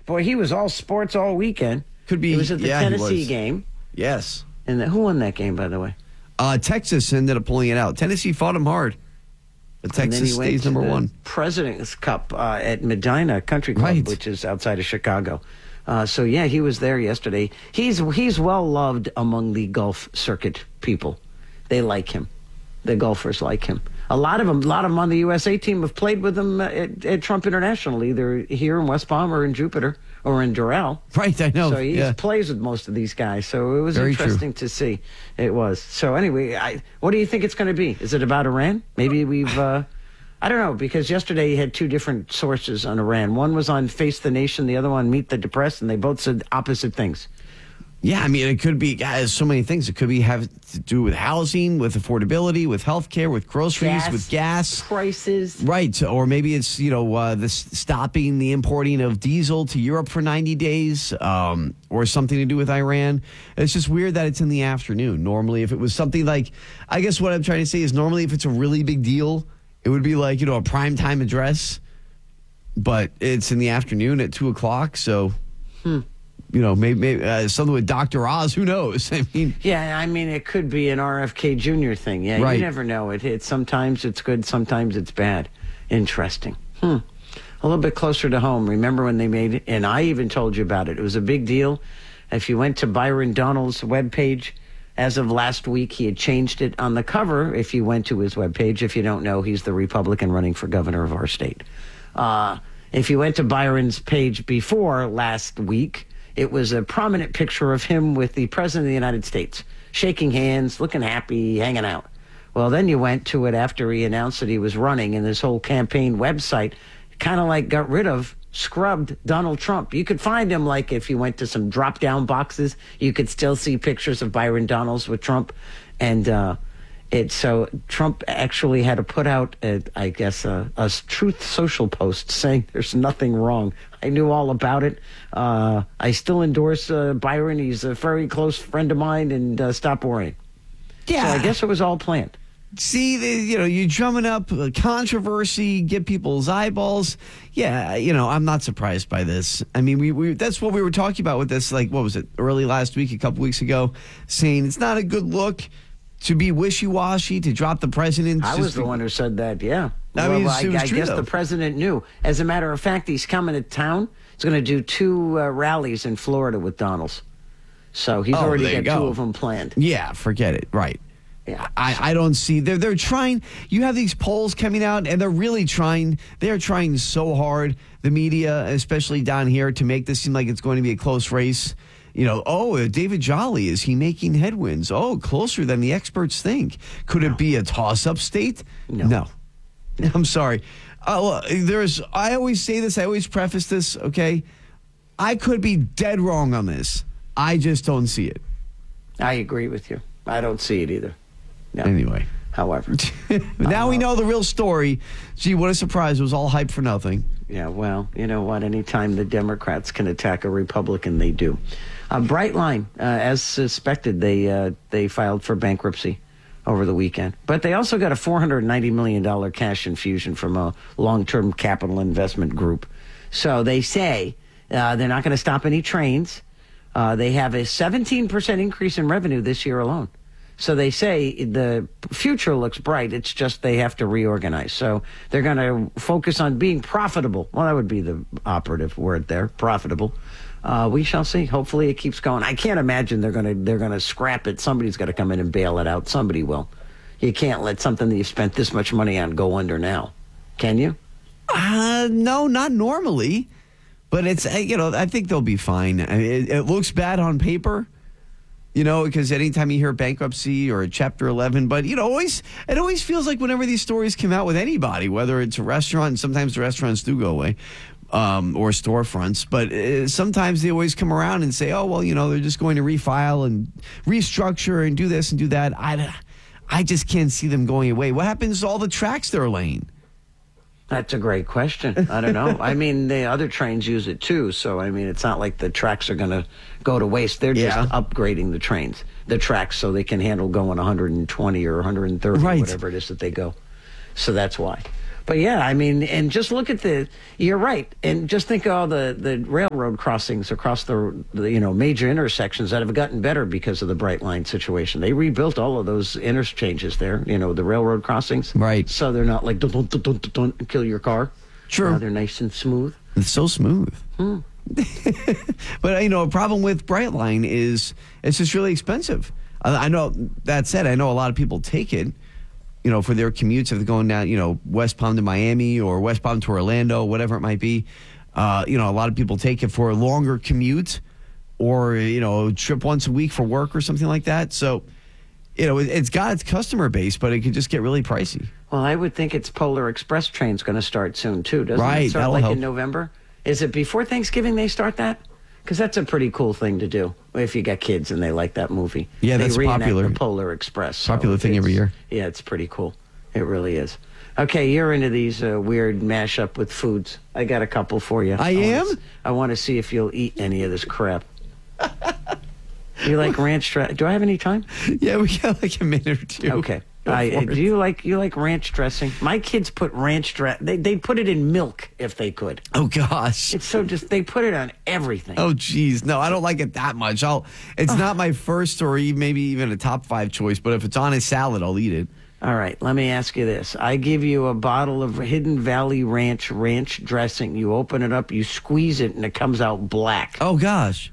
Boy, he was all sports all weekend. Could be. He was at the Tennessee game. Yes. And who won that game, by the way? Texas ended up pulling it out. Tennessee fought him hard. But Texas stays number one. President's Cup at Medina Country Club, which is outside of Chicago. So, yeah, he was there yesterday. He's well loved among the golf circuit people. They like him. The golfers like him. A lot of them on the USA team have played with him at Trump International, either here in West Palm or in Jupiter or in Doral. Right, I know. So he plays with most of these guys. So it was interesting to see. It was. So anyway, what do you think it's going to be? Is it about Iran? Maybe we've... I don't know, because yesterday you had two different sources on Iran. One was on Face the Nation, the other one Meet the Depressed, and they both said opposite things. Yeah, I mean, it could be so many things. It could be have to do with housing, with affordability, with healthcare, with groceries, with gas prices. Right, or maybe it's stopping the importing of diesel to Europe for 90 days, or something to do with Iran. It's just weird that it's in the afternoon. Normally, if it was something like, I guess what I'm trying to say is normally if it's a really big deal, it would be like a primetime address, but it's in the afternoon at 2:00. So. Maybe something with Dr. Oz. Who knows? I mean, it could be an RFK Jr. thing. Yeah, right. You never know. It sometimes it's good, sometimes it's bad. Interesting. A little bit closer to home. Remember when they made it? And I even told you about it. It was a big deal. If you went to Byron Donalds' webpage, as of last week, he had changed it on the cover. If you went to his webpage, if you don't know, he's the Republican running for governor of our state. If you went to Byron's page before last week, it was a prominent picture of him with the President of the United States, shaking hands, looking happy, hanging out. Well, then you went to it after he announced that he was running, and this whole campaign website kind of got rid of, scrubbed Donald Trump. You could find him, if you went to some drop-down boxes, you could still see pictures of Byron Donalds with Trump. And so Trump actually had to put out, a Truth Social post saying there's nothing wrong. I knew all about it. I still endorse Byron. He's a very close friend of mine, and stop worrying. Yeah. So I guess it was all planned. See, you're drumming up controversy, get people's eyeballs. Yeah, I'm not surprised by this. I mean, we that's what we were talking about with this, what was it, early last week, a couple weeks ago, saying it's not a good look to be wishy-washy, to drop the president. I was the one who said that, yeah. I guess the president knew. As a matter of fact, he's coming to town. He's going to do 2 rallies in Florida with Donalds. So he's already got 2 of them planned. Yeah, forget it. Right. Yeah. I don't see. They're trying. You have these polls coming out, and they're really trying. They're trying so hard, the media, especially down here, to make this seem like it's going to be a close race. David Jolly, is he making headwinds? Closer than the experts think. Could it be a toss-up state? No. I'm sorry. I always say this. I always preface this, okay? I could be dead wrong on this. I just don't see it. I agree with you. I don't see it either. No. Anyway. However. Now we know the real story. Gee, what a surprise. It was all hype for nothing. Yeah, well, you know what? Anytime the Democrats can attack a Republican, they do. Brightline, as suspected, they filed for bankruptcy over the weekend. But they also got a $490 million cash infusion from a long-term capital investment group. So they say they're not going to stop any trains. They have a 17% increase in revenue this year alone. So they say the future looks bright. It's just they have to reorganize. So they're going to focus on being profitable. Well, that would be the operative word there, profitable. We shall see. Hopefully it keeps going. I can't imagine they're going to scrap it. Somebody's got to come in and bail it out. Somebody will. You can't let something that you've spent this much money on go under now. Can you? No, not normally. But it's, I think they'll be fine. I mean, it looks bad on paper, because anytime you hear bankruptcy or a Chapter 11, but, it always feels like whenever these stories come out with anybody, whether it's a restaurant, and sometimes the restaurants do go away, or storefronts, but sometimes they always come around and say, they're just going to refile and restructure and do this and do that. I just can't see them going away. What happens to all the tracks they're laying? That's a great question. I don't know. I mean, the other trains use it too. So, I mean, it's not like the tracks are going to go to waste. They're just upgrading the tracks so they can handle going 120 or 130 or whatever it is that they go. So that's why. But yeah, I mean, and just look at you're right. And just think of all the railroad crossings across the major intersections that have gotten better because of the Brightline situation. They rebuilt all of those interchanges there, the railroad crossings. Right. So they're not like, dun, kill your car. True. Now they're nice and smooth. It's so smooth. But, a problem with Brightline is it's just really expensive. I know, that said, I know a lot of people take it, for their commutes, if they're going down, West Palm to Miami or West Palm to Orlando, whatever it might be. A lot of people take it for a longer commute or, trip once a week for work or something like that. So, it's got its customer base, but it could just get really pricey. Well, I would think its Polar Express train's going to start soon, too, doesn't right, it? Start that'll like help. In November? Is it before Thanksgiving they start that? Because that's a pretty cool thing to do if you got kids and they like that movie. Yeah, that's they reenact popular. The Polar Express. Popular thing every year. Yeah, it's pretty cool. It really is. Okay, you're into these weird mashup with foods. I got a couple for you. I want to see if you'll eat any of this crap. You like ranch dressing? Do I have any time? Yeah, we got like a minute or two. Okay. Do you like ranch dressing? My kids put ranch dressing. They put it in milk if they could. Oh gosh, it's so they put it on everything. Oh geez, no, I don't like it that much. It's not my first or maybe even a top 5 choice. But if it's on a salad, I'll eat it. All right, let me ask you this: I give you a bottle of Hidden Valley ranch dressing. You open it up, you squeeze it, and it comes out black. Oh gosh.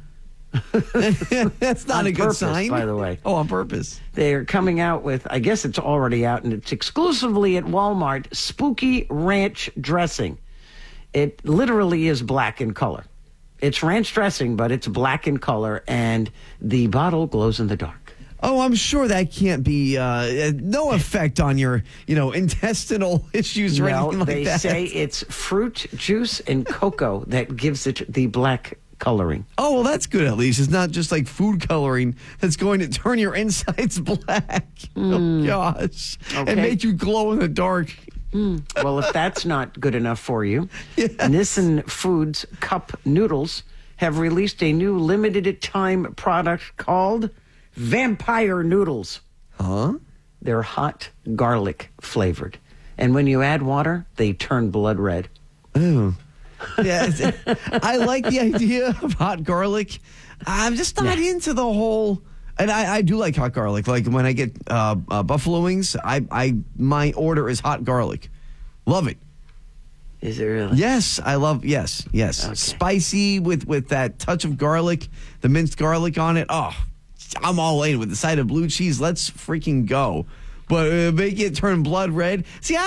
That's not on a good purpose, sign, by the way. Oh, on purpose. They're coming out with, I guess it's already out, and it's exclusively at Walmart, Spooky Ranch dressing. It literally is black in color. It's ranch dressing, but it's black in color, and the bottle glows in the dark. Oh, I'm sure that can't be no effect on your, intestinal issues or anything like that. They say it's fruit juice and cocoa that gives it the black coloring. Oh, well, that's good at least. It's not just like food coloring that's going to turn your insides black. Oh, gosh. Okay. And make you glow in the dark. Well, if that's not good enough for you, yes. Nissin Foods Cup Noodles have released a new limited-time product called Vampire Noodles. Huh? They're hot garlic flavored. And when you add water, they turn blood red. Ooh. Yeah, I like the idea of hot garlic. I'm just not into the whole. And I do like hot garlic. Like when I get buffalo wings, my order is hot garlic. Love it. Is it really? Yes, I love. Yes. Okay. Spicy with that touch of garlic, the minced garlic on it. Oh, I'm all in with the side of blue cheese. Let's freaking go. But make it turn blood red. See,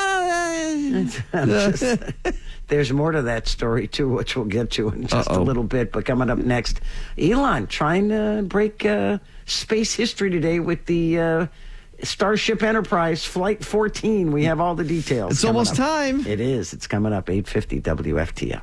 there's more to that story, too, which we'll get to in just a little bit. But coming up next, Elon trying to break space history today with the Starship Enterprise Flight 14. We have all the details. It's almost time. It is. It's coming up, 8:50 WFTL.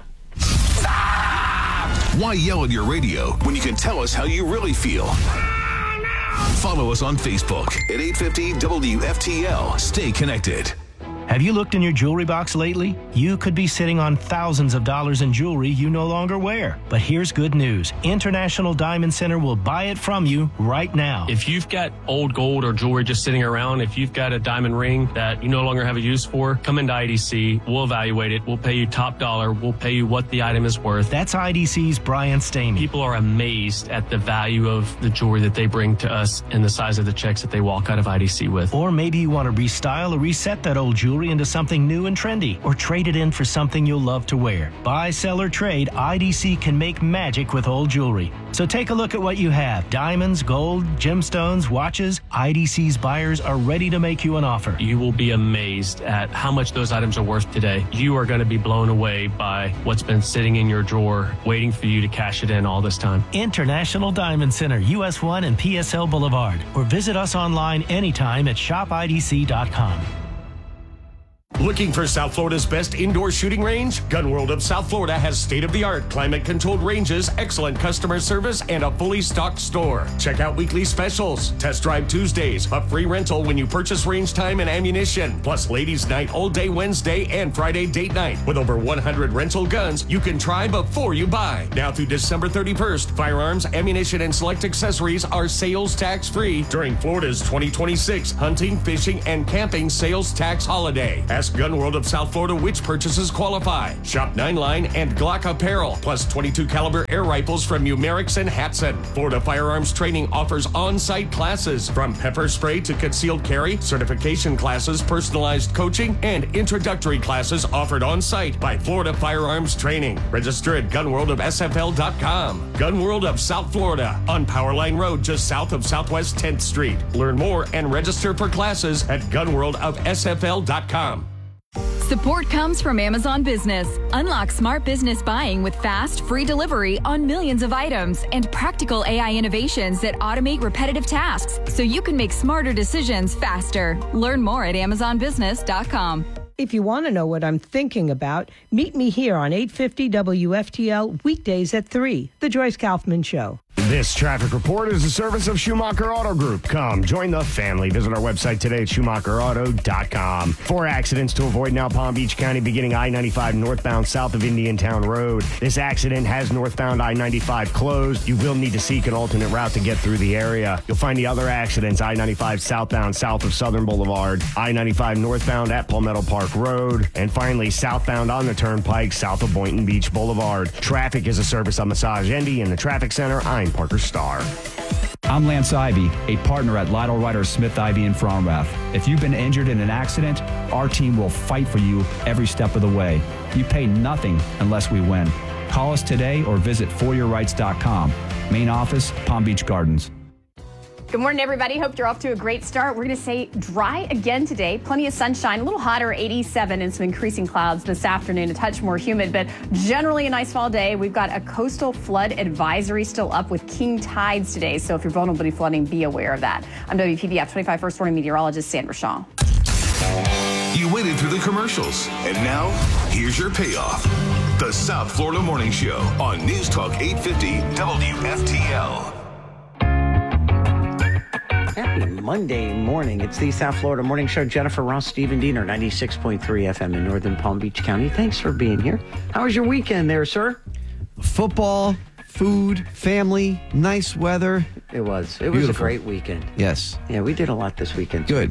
Why yell at your radio when you can tell us how you really feel? Follow us on Facebook at 850 WFTL. Stay connected. Have you looked in your jewelry box lately? You could be sitting on thousands of dollars in jewelry you no longer wear. But here's good news. International Diamond Center will buy it from you right now. If you've got old gold or jewelry just sitting around, if you've got a diamond ring that you no longer have a use for, come into IDC. We'll evaluate it. We'll pay you top dollar. We'll pay you what the item is worth. That's IDC's Brian Stamey. People are amazed at the value of the jewelry that they bring to us and the size of the checks that they walk out of IDC with. Or maybe you want to restyle or reset that old jewelry into something new and trendy, or trade it in for something you'll love to wear. Buy, sell, or trade, IDC can make magic with old jewelry. So take a look at what you have. Diamonds, gold, gemstones, watches. IDC's buyers are ready to make you an offer. You will be amazed at how much those items are worth today. You are going to be blown away by what's been sitting in your drawer, waiting for you to cash it in all this time. International Diamond Center, US 1 and PSL Boulevard. Or visit us online anytime at shopidc.com. Looking for South Florida's best indoor shooting range? Gun World of South Florida has state-of-the-art, climate-controlled ranges, excellent customer service, and a fully stocked store. Check out weekly specials, Test Drive Tuesdays, a free rental when you purchase range time and ammunition, plus Ladies' Night all day Wednesday and Friday date night. With over 100 rental guns, you can try before you buy. Now through December 31st, firearms, ammunition, and select accessories are sales tax-free during Florida's 2026 hunting, fishing, and camping sales tax holiday. Ask Ask Gun World of South Florida which purchases qualify. Shop 9-line and Glock apparel, plus 22 caliber air rifles from Umerix and Hatson. Florida Firearms Training offers on-site classes from pepper spray to concealed carry, certification classes, personalized coaching, and introductory classes offered on-site by Florida Firearms Training. Register at gunworldofsfl.com. Gun World of South Florida on Powerline Road just south of Southwest 10th Street. Learn more and register for classes at gunworldofsfl.com. Support comes from Amazon Business. Unlock smart business buying with fast, free delivery on millions of items and practical AI innovations that automate repetitive tasks so you can make smarter decisions faster. Learn more at amazonbusiness.com. If you want to know what I'm thinking about, meet me here on 850 WFTL weekdays at 3, The Joyce Kaufman Show. This traffic report is a service of Schumacher Auto Group. Come, join the family. Visit our website today at SchumacherAuto.com. 4 accidents to avoid now, Palm Beach County, beginning I-95 northbound south of Indiantown Road. This accident has northbound I-95 closed. You will need to seek an alternate route to get through the area. You'll find the other accidents, I-95 southbound south of Southern Boulevard, I-95 northbound at Palmetto Park Road, and finally southbound on the Turnpike south of Boynton Beach Boulevard. Traffic is a service of Massage Endy and the Traffic Center. I'm Parker Starr. I'm Lance Ivy, a partner at Lytle Ryder Smith Ivy in Fromrath. If you've been injured in an accident, our team will fight for you every step of the way. You pay nothing unless we win. Call us today or visit foryourrights.com. Main office, Palm Beach Gardens. Good morning, everybody. Hope you're off to a great start. We're going to say dry again today. Plenty of sunshine, a little hotter, 87, and some increasing clouds this afternoon, a touch more humid, but generally a nice fall day. We've got a coastal flood advisory still up with king tides today, so if you're vulnerable to flooding, be aware of that. I'm WPBF 25 First Warning Meteorologist Sandra Shaw. You waited through the commercials, and now here's your payoff. The South Florida Morning Show on News Talk 850 WFTL. Happy Monday morning. It's the South Florida Morning Show. Jennifer Ross, Stephen Diener, 96.3 FM in Northern Palm Beach County. Thanks for being here. How was your weekend there, sir? Football, food, family, nice weather. It was. It Beautiful. was a great weekend. Yes. Yeah, we did a lot this weekend. Good.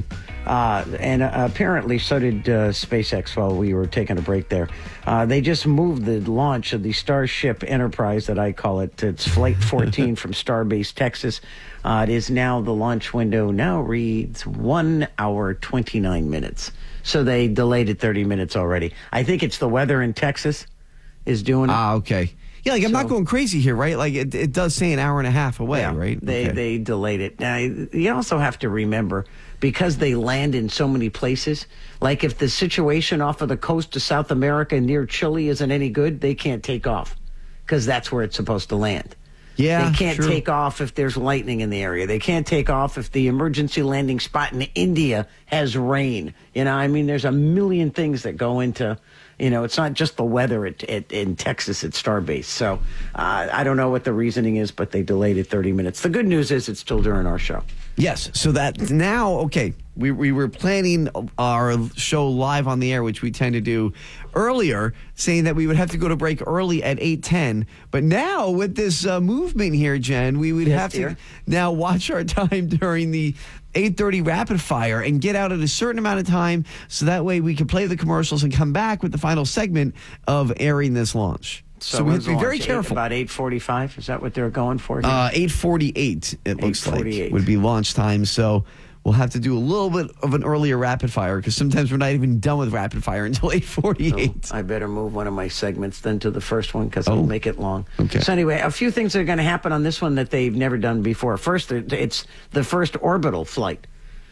And apparently so did SpaceX while we were taking a break there. They just moved the launch of the Starship Enterprise, that I call it. It's Flight 14 from Starbase, Texas. It is now, the launch window now reads 1 hour, 29 minutes. So they delayed it 30 minutes already. I think it's the weather in Texas is doing it. Okay. Yeah, like I'm not going crazy here, right? Like it does say an hour and a half away, yeah, right? They delayed it. Now, you also have to remember, because they land in so many places, like if the situation off of the coast of South America near Chile isn't any good, they can't take off because that's where it's supposed to land. Yeah, they can't sure. take off if there's lightning in the area. They can't take off if the emergency landing spot in India has rain. You know, I mean, there's a million things that go into, you know, it's not just the weather in Texas at Starbase. So I don't know what the reasoning is, but they delayed it 30 minutes. The good news is it's still during our show. Yes. So that now, okay, we were planning our show live on the air, which we tend to do earlier, saying that we would have to go to break early at 8:10. But now with this movement here, Jen, we would have to now watch our time during the 8:30 rapid fire and get out at a certain amount of time, so that way we can play the commercials and come back with the final segment of airing this launch. So we have to be very careful. About 8:45, is that what they're going for here? 8:48, it looks like, 8:48 would be launch time. So we'll have to do a little bit of an earlier rapid fire, because sometimes we're not even done with rapid fire until 8:48. So I better move one of my segments then to the first one, because I'll make it long. Okay. So anyway, a few things are going to happen on this one that they've never done before. First, it's the first orbital flight.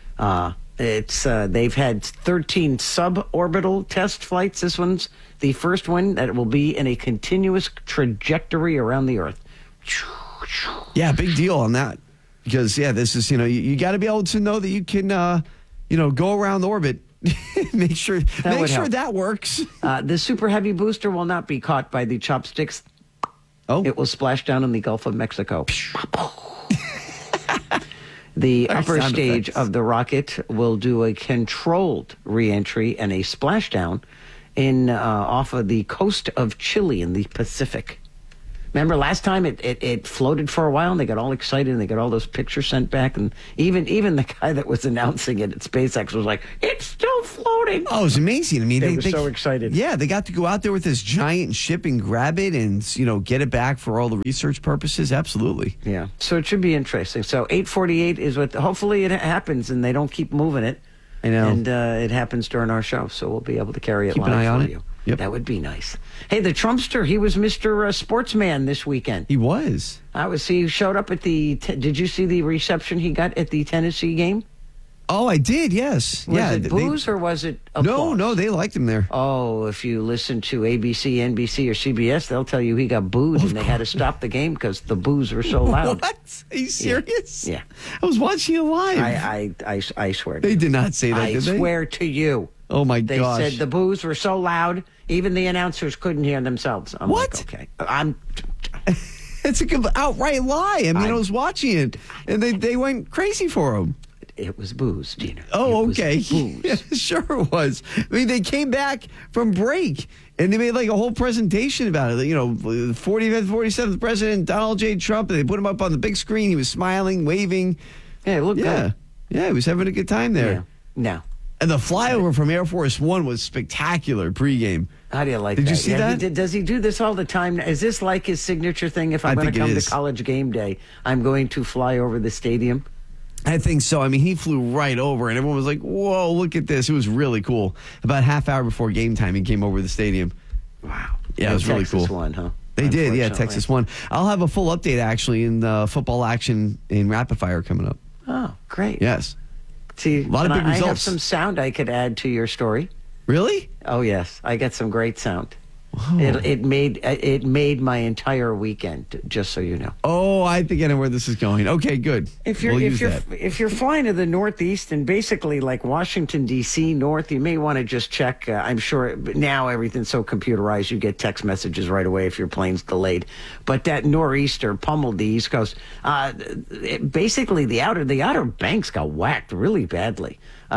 They've had 13 suborbital test flights. This one's the first one that will be in a continuous trajectory around the Earth. Yeah, big deal on that. Because, yeah, this is, you got to be able to know that you can, go around orbit. make sure that works. The Super Heavy booster will not be caught by the chopsticks. Oh. It will splash down in the Gulf of Mexico. The upper stage of the rocket will do a controlled re-entry and a splashdown off of the coast of Chile in the Pacific. Remember last time it floated for a while and they got all excited and they got all those pictures sent back, and even the guy that was announcing it at SpaceX was like, it's still floating. Oh, it was amazing. I mean, they were so excited. Yeah, they got to go out there with this giant ship and grab it and, get it back for all the research purposes. Absolutely. Yeah. So it should be interesting. So 8:48 is what, hopefully it happens and they don't keep moving it. I know. And it happens during our show, so we'll be able to carry it Keep an live eye on for it. you. Yep. That would be nice. Hey, the Trumpster, he was Mr. Sportsman this weekend. He was. He showed up at did you see the reception he got at the Tennessee game? Oh, I did, yes. Was it booze or was it applause? No, they liked him there. Oh, if you listen to ABC, NBC, or CBS, they'll tell you he got booed and they had to stop the game because the boos were so loud. What? Are you serious? Yeah. I was watching it live. I swear to They you. did not say that, did they? I swear to you. Oh, my They gosh. said the boos were so loud, even the announcers couldn't hear themselves. I'm What? like, okay. It's a outright lie. I was watching it, and they went crazy for him. It was booze, Gina. Oh, It was okay. booze. Yeah, sure it was. I mean, they came back from break, and they made like a whole presentation about it. 45th, 47th President Donald J. Trump, and they put him up on the big screen. He was smiling, waving. Yeah, it looked good. Yeah, he was having a good time there. Yeah. No. And the flyover from Air Force One was spectacular pregame. How do you like Did that? you see that? Does he do this all the time? Is this like his signature thing? If I'm going to come to college game day, I'm going to fly over the stadium? I think so. I mean, he flew right over, and everyone was like, whoa, look at this. It was really cool. About half hour before game time, he came over the stadium. Wow. Yeah, it was really cool. Texas won, huh? They did, yeah. Unfortunately. Texas won. I'll have a full update, actually, in the football action in Rapid Fire coming up. Oh, great. Yes. See, a lot of big I have results. some sound I could add to your story. Really? Oh, yes. I got some great sound. Wow. It made my entire weekend, just so you know. Oh, I think I know where this is going. Okay, good. If you're flying to the Northeast and basically like Washington D.C. north, you may want to just check. I'm sure now everything's so computerized, you get text messages right away if your plane's delayed. But that nor'easter pummeled the East Coast. Basically, the outer banks got whacked really badly.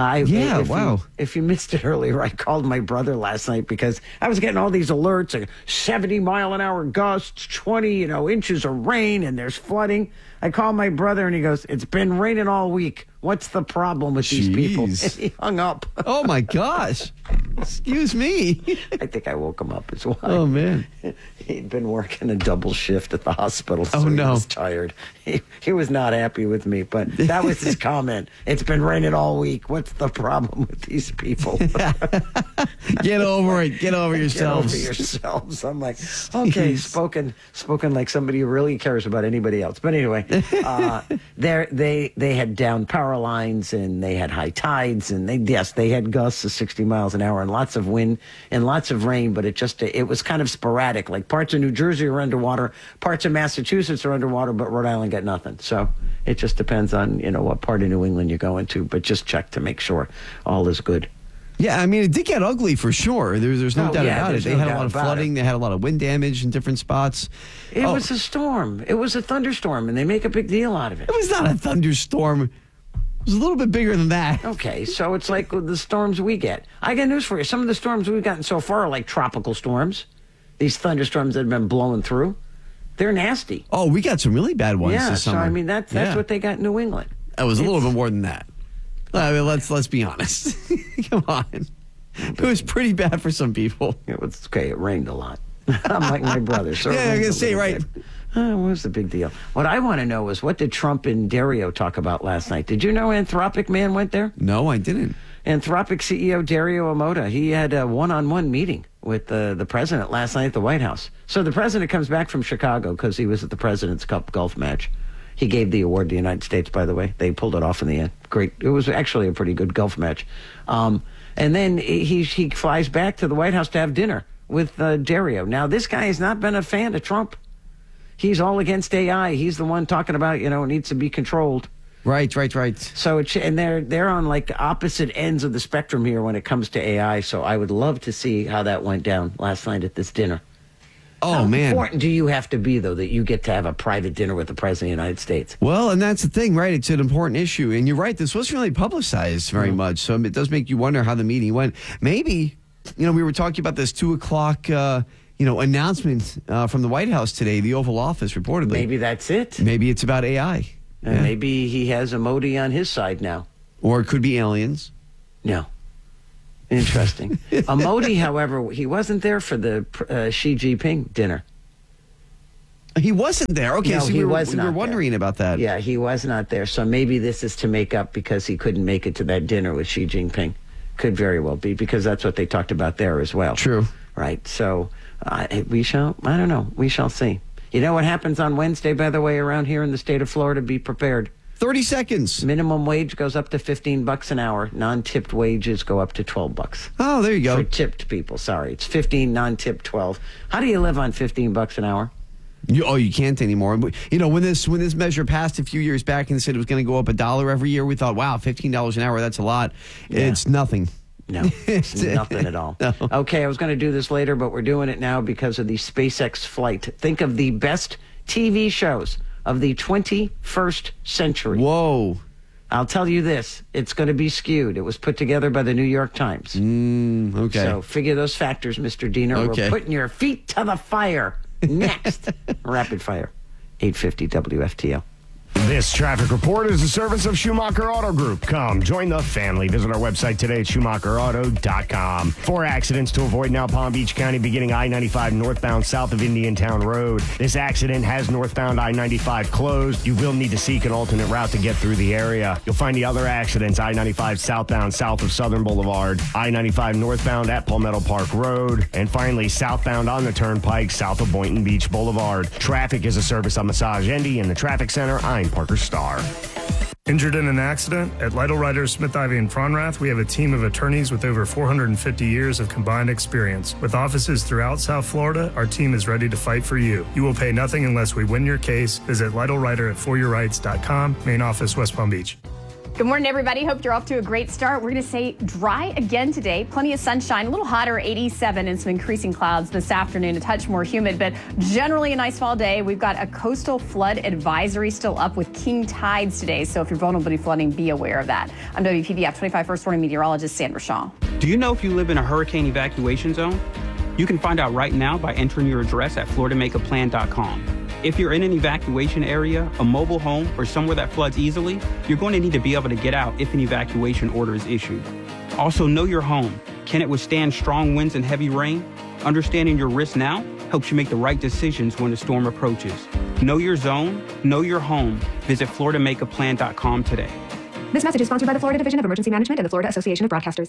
Wow. If you missed it earlier, I called my brother last night because I was getting all these alerts, like 70-mile-an-hour gusts, 20 inches of rain, and there's flooding. I called my brother, and he goes, "It's been raining all week. What's the problem with these people?" And he hung up. Oh, my gosh. Excuse me. I think I woke him up as well. Oh, man. He'd been working a double shift at the hospital, so Oh, no. he was tired. He was not happy with me, but that was his comment. It's been raining all week. What's the problem with these people? Get over it. Get over yourselves. Get over yourselves. I'm like, okay, spoken like somebody who really cares about anybody else. But anyway, they had down power lines and they had high tides and they had gusts of 60 miles an hour and lots of wind and lots of rain, but it was kind of sporadic. Like parts of New Jersey are underwater, parts of Massachusetts are underwater, but Rhode Island got nothing. So it just depends on what part of New England you're going to, but just check to make sure all is good. Yeah, I mean, it did get ugly for sure. There's no doubt about it. there's They no had a doubt lot of about flooding. it. They had a lot of wind damage in different spots. It was a storm. It was a thunderstorm, and they make a big deal out of it. It was not a thunderstorm. It was a little bit bigger than that. Okay, so it's like the storms we get. I got news for you. Some of the storms we've gotten so far are like tropical storms. These thunderstorms that have been blowing through, they're nasty. Oh, we got some really bad ones this summer. So I mean that's what they got in New England. That was a little bit more than that. I mean, let's be honest. Come on. It was pretty bad for some people. It was okay. It rained a lot. I'm like my brother. So yeah, I'm going to say, right. What was the big deal? What I want to know is what did Trump and Dario talk about last night? Did you know Anthropic Man went there? No, I didn't. Anthropic CEO Dario Amodei, he had a one-on-one meeting with the president last night at the White House. So the president comes back from Chicago because he was at the President's Cup golf match. He gave the award to the United States, by the way. They pulled it off in the end. Great. It was actually a pretty good golf match. And then he flies back to the White House to have dinner with Dario. Now, this guy has not been a fan of Trump. He's all against AI. He's the one talking about, it needs to be controlled. Right. So and they're on like opposite ends of the spectrum here when it comes to AI. So I would love to see how that went down last night at this dinner. Oh, how man. important do you have to be, though, that you get to have a private dinner with the President of the United States? Well, and that's the thing, right? It's an important issue. And you're right, this wasn't really publicized very much. So it does make you wonder how the meeting went. Maybe, we were talking about this 2 o'clock announcement from the White House today, the Oval Office reportedly. Maybe that's it. Maybe it's about AI. And maybe he has a Modi on his side now. Or it could be aliens. No. Interesting. Modi, however, he wasn't there for the Xi Jinping dinner. He wasn't there. Okay, no, so we were wondering about that. Yeah, he was not there. So maybe this is to make up because he couldn't make it to that dinner with Xi Jinping. Could very well be, because that's what they talked about there as well. True. Right. So I don't know. We shall see. You know what happens on Wednesday, by the way, around here in the state of Florida? Be prepared. 30 seconds. Minimum wage goes up to $15 an hour. Non-tipped wages go up to $12. Oh, there you go. For tipped people, sorry. It's 15, non-tipped 12. How do you live on $15 an hour? You can't anymore. When this measure passed a few years back and said it was going to go up $1 every year, we thought, wow, $15 an hour, that's a lot. Yeah. It's nothing. No, it's nothing at all. No. Okay, I was going to do this later, but we're doing it now because of the SpaceX flight. Think of the best TV shows of the 21st century. Whoa. I'll tell you this, it's going to be skewed. It was put together by the New York Times. Okay. So figure those factors, Mr. Diener. Okay. We're putting your feet to the fire. Next, rapid fire, 850 WFTL. This traffic report is a service of Schumacher Auto Group. Come, join the family. Visit our website today at SchumacherAuto.com. 4 accidents to avoid now, Palm Beach County, beginning I-95 northbound south of Indiantown Road. This accident has northbound I-95 closed. You will need to seek an alternate route to get through the area. You'll find the other accidents, I-95 southbound south of Southern Boulevard, I-95 northbound at Palmetto Park Road, and finally southbound on the Turnpike south of Boynton Beach Boulevard. Traffic is a service of Massage Endy in the Traffic Center. I'm Parker Starr. Injured in an accident? At Lytle Ryder, Smith Ivy, and Fronrath, we have a team of attorneys with over 450 years of combined experience. With offices throughout South Florida, our team is ready to fight for you. You will pay nothing unless we win your case. Visit Lytle Ryder at foryourrights.com, main office, West Palm Beach. Good morning, everybody. Hope you're off to a great start. We're going to say dry again today. Plenty of sunshine, a little hotter, 87, and some increasing clouds this afternoon, a touch more humid, but generally a nice fall day. We've got a coastal flood advisory still up with king tides today, so if you're vulnerable to flooding, be aware of that. I'm WPBF 25 First Warning meteorologist Sandra Shaw. Do you know if you live in a hurricane evacuation zone? You can find out right now by entering your address at FloridaMakeAPlan.com. If you're in an evacuation area, a mobile home, or somewhere that floods easily, you're going to need to be able to get out if an evacuation order is issued. Also, know your home. Can it withstand strong winds and heavy rain? Understanding your risk now helps you make the right decisions when a storm approaches. Know your zone, know your home. Visit FloridaMakeAPlan.com today. This message is sponsored by the Florida Division of Emergency Management and the Florida Association of Broadcasters.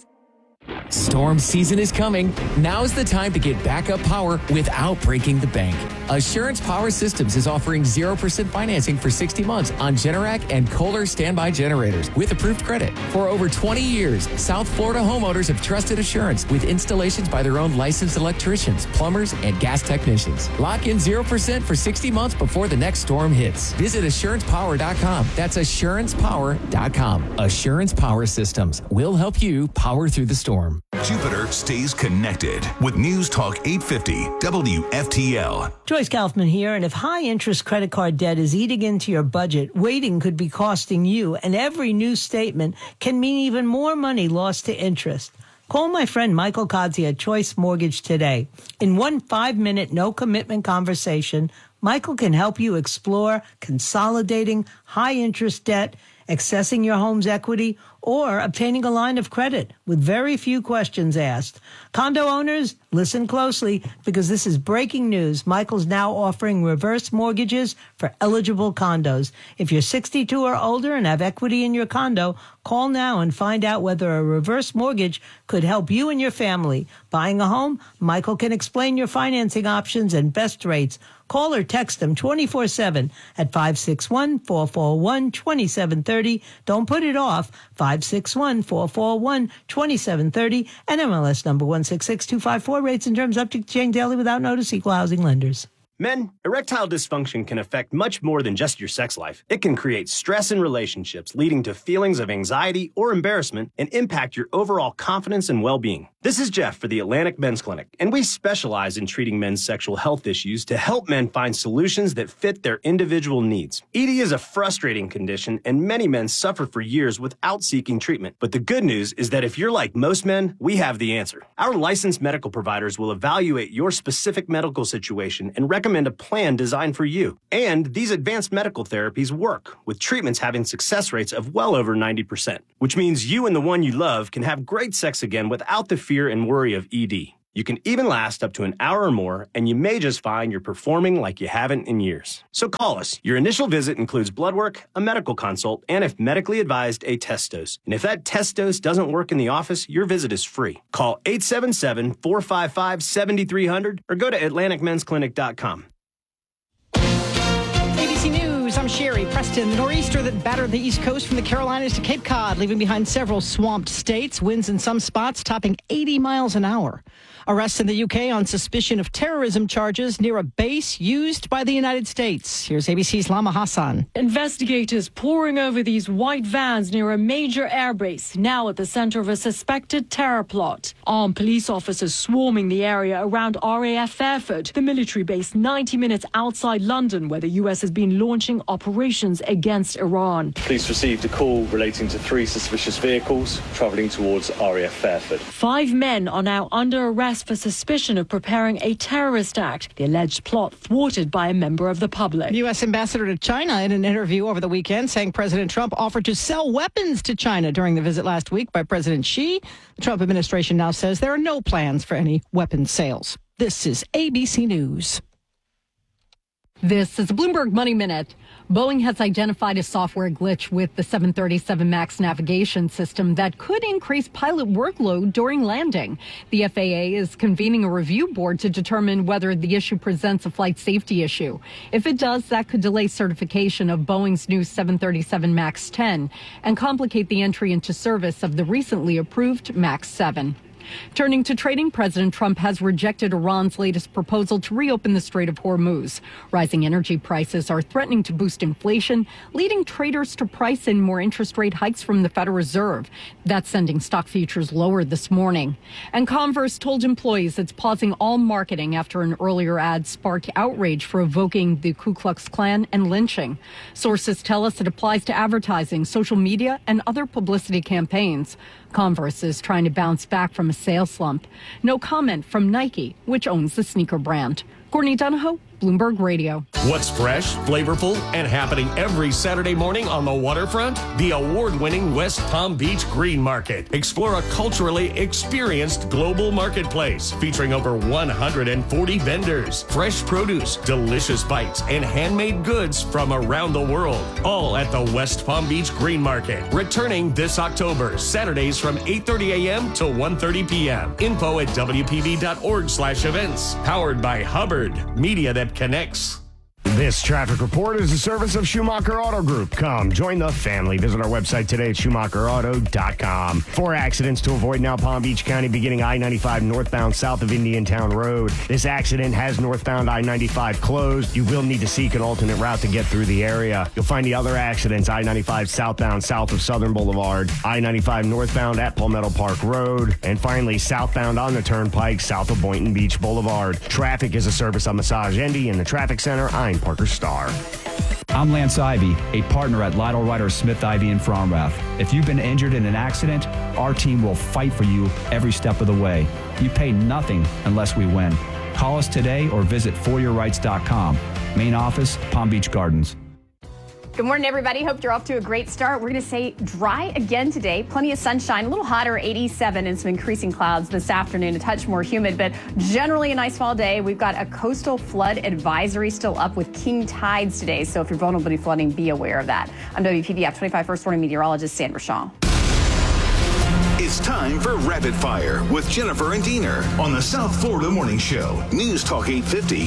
Storm season is coming. Now's the time to get backup power without breaking the bank. Assurance Power Systems is offering 0% financing for 60 months on Generac and Kohler standby generators with approved credit. For over 20 years, South Florida homeowners have trusted Assurance with installations by their own licensed electricians, plumbers, and gas technicians. Lock in 0% for 60 months before the next storm hits. Visit AssurancePower.com. That's AssurancePower.com. Assurance Power Systems will help you power through the storm. Jupiter stays connected with News Talk 850 WFTL. Joyce Kaufman here, and if high-interest credit card debt is eating into your budget, waiting could be costing you, and every new statement can mean even more money lost to interest. Call my friend Michael Kadzia at Choice Mortgage today. In one 5-minute, no-commitment conversation, Michael can help you explore consolidating high-interest debt, accessing your home's equity, or obtaining a line of credit with very few questions asked. Condo owners, listen closely because this is breaking news. Michael's now offering reverse mortgages for eligible condos. If you're 62 or older and have equity in your condo, call now and find out whether a reverse mortgage could help you and your family. Buying a home? Michael can explain your financing options and best rates. Call or text him 24/7 at 561-441-2730. Don't put it off. 561-441-2730 and MLS number 166254. Rates and terms subject to change daily without notice. Equal housing lenders. Men, erectile dysfunction can affect much more than just your sex life. It can create stress in relationships, leading to feelings of anxiety or embarrassment and impact your overall confidence and well-being. This is Jeff for the Atlantic Men's Clinic, and we specialize in treating men's sexual health issues to help men find solutions that fit their individual needs. ED is a frustrating condition, and many men suffer for years without seeking treatment. But the good news is that if you're like most men, we have the answer. Our licensed medical providers will evaluate your specific medical situation and recommend a plan designed for you. And these advanced medical therapies work, with treatments having success rates of well over 90%, which means you and the one you love can have great sex again without the fear and worry of ED. You can even last up to an hour or more, and you may just find you're performing like you haven't in years. So call us. Your initial visit includes blood work, a medical consult, and if medically advised, a test dose. And if that test dose doesn't work in the office, your visit is free. Call 877-455-7300 or go to AtlanticMen'sClinic.com. ABC News, I'm Sherry. Preston, the nor'easter that battered the East Coast from the Carolinas to Cape Cod, leaving behind several swamped states. Winds in some spots topping 80 miles an hour. Arrests in the UK on suspicion of terrorism charges near a base used by the United States. Here's ABC's Lama Hassan. Investigators poring over these white vans near a major airbase, now at the center of a suspected terror plot. Armed police officers swarming the area around RAF Fairford, the military base 90 minutes outside London, where the US has been launching operations against Iran. Police received a call relating to 3 suspicious vehicles travelling towards RAF Fairford. 5 men are now under arrest for suspicion of preparing a terrorist act, the alleged plot thwarted by a member of the public. U.S. ambassador to China in an interview over the weekend saying President Trump offered to sell weapons to China during the visit last week by President Xi. The Trump administration now says there are no plans for any weapons sales. This is ABC News. This is a Bloomberg Money Minute. Boeing has identified a software glitch with the 737 MAX navigation system that could increase pilot workload during landing. The FAA is convening a review board to determine whether the issue presents a flight safety issue. If it does, that could delay certification of Boeing's new 737 MAX 10 and complicate the entry into service of the recently approved MAX 7. Turning to trading, President Trump has rejected Iran's latest proposal to reopen the Strait of Hormuz. Rising energy prices are threatening to boost inflation, leading traders to price in more interest rate hikes from the Federal Reserve. That's sending stock futures lower this morning. And Converse told employees it's pausing all marketing after an earlier ad sparked outrage for evoking the Ku Klux Klan and lynching. Sources tell us it applies to advertising, social media, and other publicity campaigns. Converse is trying to bounce back from a sales slump. No comment from Nike, which owns the sneaker brand. Courtney Donahoe, Bloomberg Radio. What's fresh, flavorful, and happening every Saturday morning on the waterfront? The award-winning West Palm Beach Green Market. Explore a culturally experienced global marketplace featuring over 140 vendors, fresh produce, delicious bites, and handmade goods from around the world. All at the West Palm Beach Green Market. Returning this October, Saturdays from 8:30 a.m. to 1:30 p.m. Info at WPB.org/events. Powered by Hubbard, media that connects. This traffic report is a service of Schumacher Auto Group. Come, join the family. Visit our website today at SchumacherAuto.com. 4 accidents to avoid now, Palm Beach County, beginning I-95 northbound south of Indiantown Road. This accident has northbound I-95 closed. You will need to seek an alternate route to get through the area. You'll find the other accidents, I-95 southbound south of Southern Boulevard, I-95 northbound at Palmetto Park Road, and finally southbound on the Turnpike south of Boynton Beach Boulevard. Traffic is a service of Massage Endy in the Traffic Center. I'm Parker Starr. I'm Lance Ivy, a partner at Lytle Ryder Smith Ivy in Fromrath. If you've been injured in an accident, our team will fight for you every step of the way. You pay nothing unless we win. Call us today or visit foryourrights.com. Main office, Palm Beach Gardens. Good morning, everybody. Hope you're off to a great start. We're going to say dry again today. Plenty of sunshine, a little hotter, 87, and some increasing clouds this afternoon, a touch more humid, but generally a nice fall day. We've got a coastal flood advisory still up with king tides today, so if you're vulnerable to flooding, be aware of that. I'm WPBF 25 First Warning Meteorologist Sandra Shaw. It's time for Rapid Fire with Jennifer and Diener on the South Florida Morning Show. News Talk 850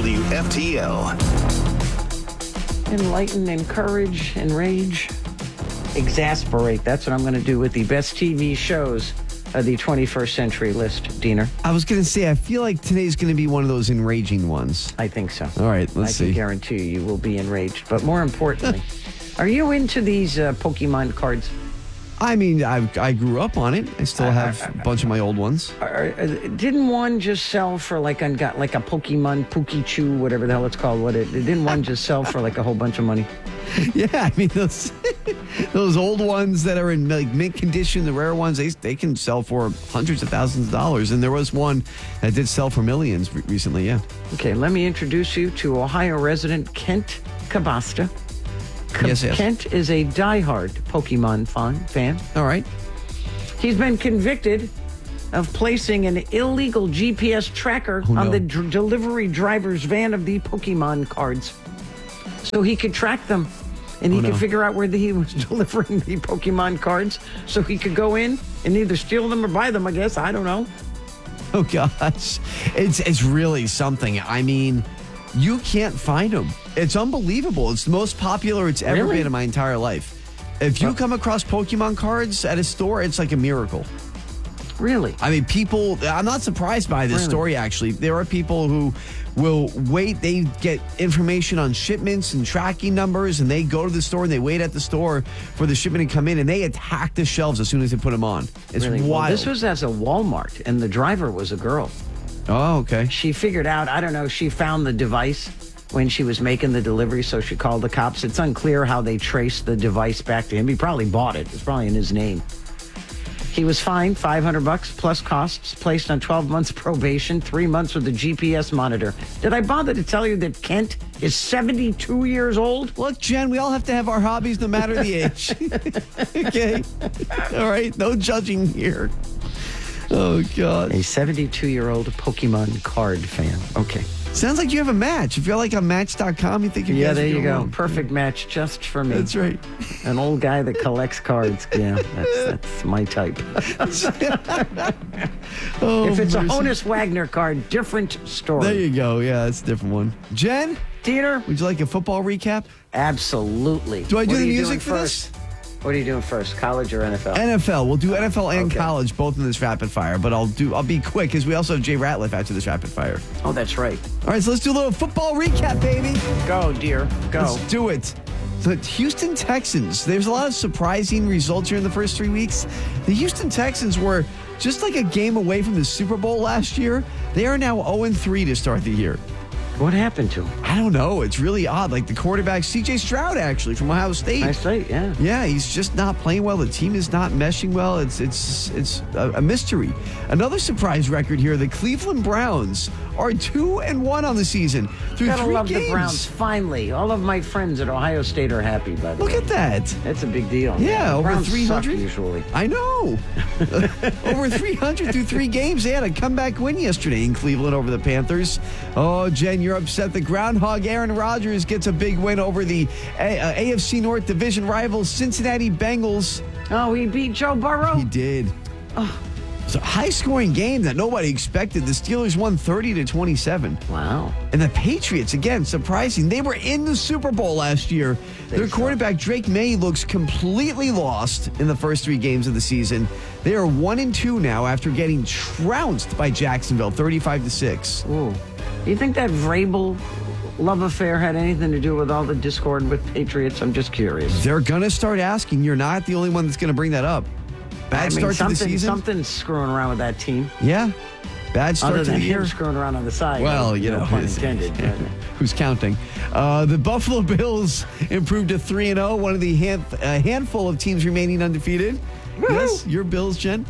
WFTL. Enlighten, encourage, enrage, exasperate. That's what I'm going to do with the best TV shows of the 21st century list, Diener. I was going to say, I feel like today's going to be one of those enraging ones. I think so. All right, let's see. I can guarantee you will be enraged. But more importantly, are you into these Pokemon cards? I mean, I grew up on it. I still have a bunch of my old ones. Didn't one just sell for like a Pokemon Pikachu, whatever the hell it's called? Didn't one just sell for like a whole bunch of money? Yeah, I mean those old ones that are in like mint condition, the rare ones, they can sell for hundreds of thousands of dollars. And there was one that did sell for millions recently. Yeah. Okay, let me introduce you to Ohio resident Kent Kabasta. Yes. Kent is a diehard Pokemon fan. All right. He's been convicted of placing an illegal GPS tracker on the delivery driver's van of the Pokemon cards, so he could track them, and he could figure out where he was delivering the Pokemon cards, so he could go in and either steal them or buy them. I guess, I don't know. Oh gosh, it's really something. I mean, you can't find them. It's unbelievable. It's the most popular it's ever been in my entire life. If you come across Pokemon cards at a store, it's like a miracle. Really? I mean, I'm not surprised by this story, actually. There are people who will wait. They get information on shipments and tracking numbers, and they go to the store and they wait at the store for the shipment to come in, and they attack the shelves as soon as they put them on. It's wild. Well, this was at a Walmart, and the driver was a girl. Oh, okay. She figured out, I don't know, she found the device when she was making the delivery, so she called the cops. It's unclear how they traced the device back to him. He probably bought it. It's probably in his name. He was fined $500 plus costs, placed on 12 months probation, 3 months with a GPS monitor. Did I bother to tell you that Kent is 72 years old? Look, Jen, we all have to have our hobbies no matter the age. Okay? All right? No judging here. Oh, God. A 72-year-old Pokemon card fan. Okay. Sounds like you have a match. If you're like on Match.com, you think you there you go. Perfect match just for me. That's right. An old guy that collects cards. Yeah, that's my type. If it's a Honus Wagner card, different story. There you go. Yeah, that's a different one. Jen? Dieter? Would you like a football recap? Absolutely. Do I do the music for this? What are you doing first, college or NFL? NFL. We'll do NFL and college both in this rapid fire, but I'll be quick because we also have Jay Ratliff after this rapid fire. Oh, that's right. All right, so let's do a little football recap, baby. Go, dear. Go. Let's do it. The Houston Texans, there's a lot of surprising results here in the first 3 weeks. The Houston Texans were just like a game away from the Super Bowl last year. They are now 0-3 to start the year. What happened to him? I don't know. It's really odd. Like the quarterback, C.J. Stroud, actually, from Ohio State. Ohio State, yeah. Yeah, he's just not playing well. The team is not meshing well. It's a mystery. Another surprise record here. The Cleveland Browns are 2-1 on the season through Gotta 3 love games. The Browns, finally. All of my friends at Ohio State are happy, by the way. Look at that. That's a big deal. Yeah, over Browns 300 usually. I know. Over 300 through 3 games. They had a comeback win yesterday in Cleveland over the Panthers. Oh, Jen, you're upset. The groundhog Aaron Rodgers gets a big win over the AFC North division rivals Cincinnati Bengals. Oh, he beat Joe Burrow? He did. Oh. It's a high-scoring game that nobody expected. The Steelers won 30-27. Wow. And the Patriots, again, surprising. They were in the Super Bowl last year. Their quarterback, Drake May, looks completely lost in the first 3 games of the season. They are 1-2 now after getting trounced by Jacksonville, 35-6. Ooh. Do you think that Vrabel love affair had anything to do with all the discord with Patriots? I'm just curious. They're going to start asking. You're not the only one that's going to bring that up. Bad start to the season. Something's screwing around with that team. Yeah. Bad start Other to the than year. Him screwing around on the side. Well, no pun intended. Who's counting? The Buffalo Bills improved to 3-0, one of the handful of teams remaining undefeated. Woo-hoo! Yes, your Bills, Jen.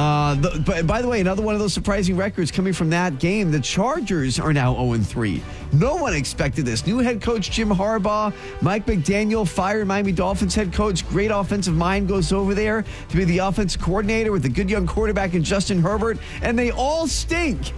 But by the way, another one of those surprising records coming from that game. The Chargers are now 0-3. No one expected this. New head coach Jim Harbaugh, Mike McDaniel fired Miami Dolphins head coach. Great offensive mind goes over there to be the offensive coordinator with a good young quarterback in Justin Herbert, and they all stink.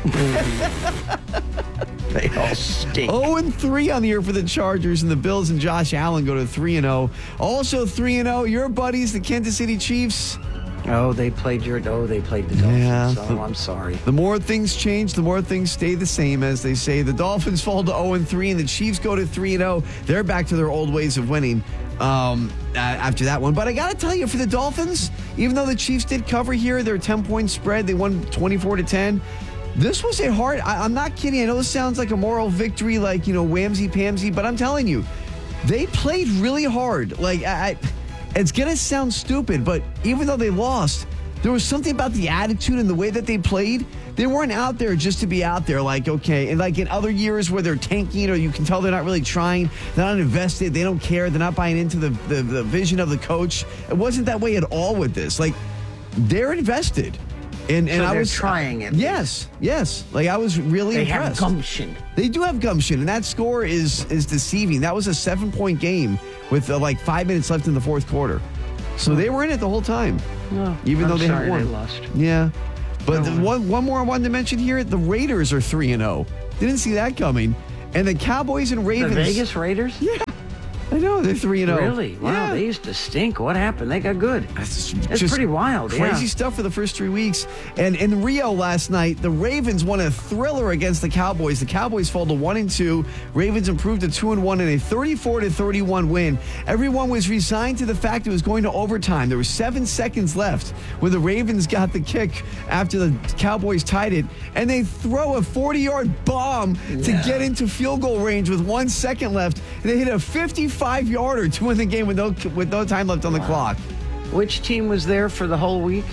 They all stink. 0-3 on the year for the Chargers, and the Bills and Josh Allen go to 3-0. Also 3-0, your buddies, the Kansas City Chiefs. They played the Dolphins. Yeah. Oh, I'm sorry. The more things change, the more things stay the same, as they say. The Dolphins fall to 0-3, and the Chiefs go to 3-0. They're back to their old ways of winning after that one. But I got to tell you, for the Dolphins, even though the Chiefs did cover here, their 10-point spread, they won 24-10. This was a hard, I'm not kidding. I know this sounds like a moral victory, like, whamsy-pamsy, but I'm telling you, they played really hard. Like, It's going to sound stupid, but even though they lost, there was something about the attitude and the way that they played. They weren't out there just to be out there, like, okay. And like in other years where they're tanking, or you can tell they're not really trying, they're not invested, they don't care, they're not buying into the vision of the coach. It wasn't that way at all with this. Like, they're invested. And so I was trying it. Yes. Like, I was really impressed. They have gumption. They do have gumption, and that score is deceiving. That was a 7-point game with like 5 minutes left in the fourth quarter. So they were in it the whole time. No, even though they sorry had won. They lost. Yeah. But one more I wanted to mention here, the Raiders are 3-0. Didn't see that coming. And the Cowboys and Ravens. The Vegas Raiders? Yeah. I know, they're 3-0. Really? Wow, yeah. They used to stink. What happened? They got good. It's Just pretty wild. Crazy stuff for the first 3 weeks. And in Rio last night, the Ravens won a thriller against the Cowboys. The Cowboys fall to 1-2. Ravens improved to 2-1 in a 34-31 win. Everyone was resigned to the fact it was going to overtime. There were 7 seconds left when the Ravens got the kick after the Cowboys tied it, and they throw a 40-yard bomb to get into field goal range with 1 second left, and they hit a 55-yarder to win the game with no time left on the clock. Which team was there for the whole week?